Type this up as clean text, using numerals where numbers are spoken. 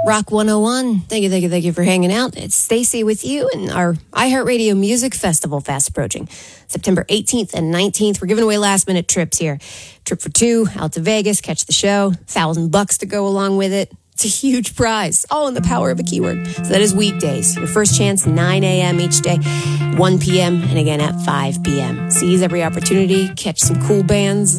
Rock 101. Thank you for hanging out. It's Stacy with you and our iHeartRadio Music Festival fast approaching. September 18th and 19th. We're giving away last minute trips here. Trip for two out to Vegas, catch the show, $1,000 to go along with it. It's a huge prize, all in the power of a keyword. So that is weekdays. Your first chance, 9 a.m. each day, 1 p.m. and again at 5 p.m. Seize every opportunity, catch some cool bands